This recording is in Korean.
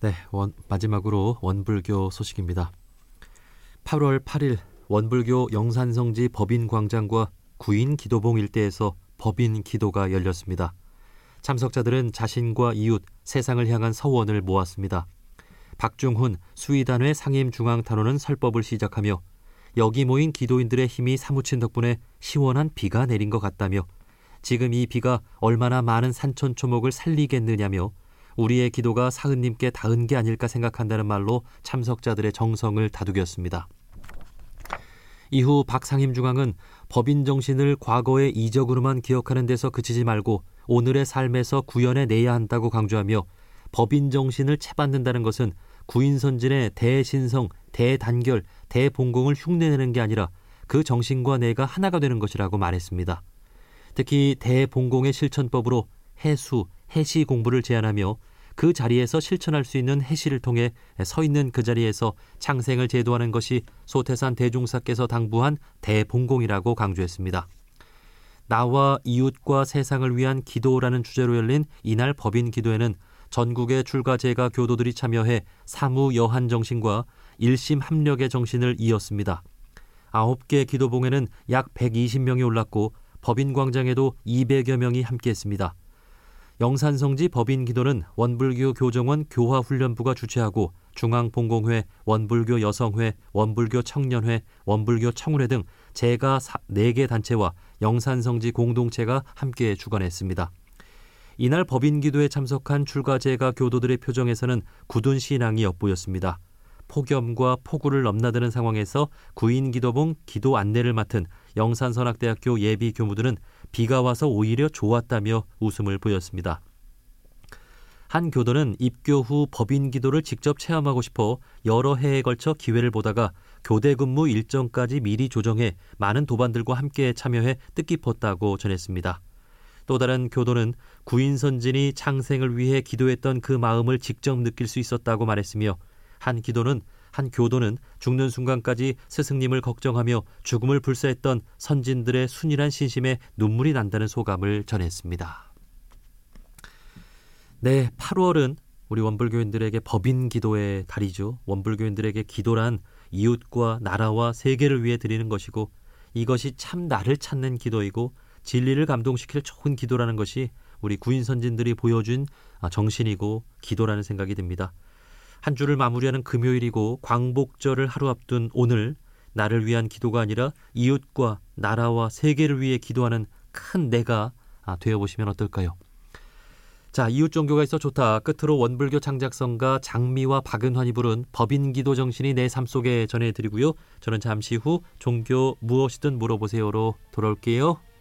네, 마지막으로 원불교 소식입니다. 8월 8일 원불교 영산성지 법인광장과 구인 기도봉 일대에서 법인 기도가 열렸습니다. 참석자들은 자신과 이웃, 세상을 향한 서원을 모았습니다. 박중훈 수의단회 상임중앙단원은 설법을 시작하며 여기 모인 기도인들의 힘이 사무친 덕분에 시원한 비가 내린 것 같다며 지금 이 비가 얼마나 많은 산천초목을 살리겠느냐며 우리의 기도가 사은님께 닿은 게 아닐까 생각한다는 말로 참석자들의 정성을 다독였습니다. 이후 박 상임중앙은 법인 정신을 과거의 이적으로만 기억하는 데서 그치지 말고 오늘의 삶에서 구현해내야 한다고 강조하며 법인 정신을 채받는다는 것은 구인선진의 대신성, 대단결, 대봉공을 흉내내는 게 아니라 그 정신과 내가 하나가 되는 것이라고 말했습니다. 특히 대봉공의 실천법으로 해수, 해시 공부를 제안하며 그 자리에서 실천할 수 있는 해시를 통해 서 있는 그 자리에서 창생을 제도하는 것이 소태산 대종사께서 당부한 대봉공이라고 강조했습니다. 나와 이웃과 세상을 위한 기도라는 주제로 열린 이날 법인 기도에는 전국의 출가제가 교도들이 참여해 사무여한 정신과 일심 합력의 정신을 이었습니다. 9개 기도봉에는 약 120명이 올랐고 법인광장에도 200여 명이 함께했습니다. 영산성지 법인기도는 원불교 교정원 교화훈련부가 주최하고 중앙봉공회, 원불교 여성회, 원불교 청년회, 원불교 청운회 등 제가 4개 단체와 영산성지 공동체가 함께 주관했습니다. 이날 법인기도에 참석한 출가제가 교도들의 표정에서는 굳은 신앙이 엿보였습니다. 폭염과 폭우를 넘나드는 상황에서 구인기도봉 기도 안내를 맡은 영산선악대학교 예비교무들은 비가 와서 오히려 좋았다며 웃음을 보였습니다. 한 교도는 입교 후 법인기도를 직접 체험하고 싶어 여러 해에 걸쳐 기회를 보다가 교대 근무 일정까지 미리 조정해 많은 도반들과 함께 참여해 뜻깊었다고 전했습니다. 또 다른 교도는 구인선진이 창생을 위해 기도했던 그 마음을 직접 느낄 수 있었다고 말했으며 한 교도는 죽는 순간까지 스승님을 걱정하며 죽음을 불사했던 선진들의 순일한 신심에 눈물이 난다는 소감을 전했습니다. 네, 8월은 우리 원불교인들에게 법인 기도의 달이죠. 원불교인들에게 기도란 이웃과 나라와 세계를 위해 드리는 것이고 이것이 참 나를 찾는 기도이고 진리를 감동시킬 좋은 기도라는 것이 우리 구인선진들이 보여준 정신이고 기도라는 생각이 듭니다. 한 주를 마무리하는 금요일이고 광복절을 하루 앞둔 오늘 나를 위한 기도가 아니라 이웃과 나라와 세계를 위해 기도하는 큰 내가 되어보시면 어떨까요? 자, 이웃 종교가 있어 좋다. 끝으로 원불교 창작성가 장미와 박은환이 부른 법인 기도 정신이 내 삶 속에 전해드리고요. 저는 잠시 후 종교 무엇이든 물어보세요로 돌아올게요.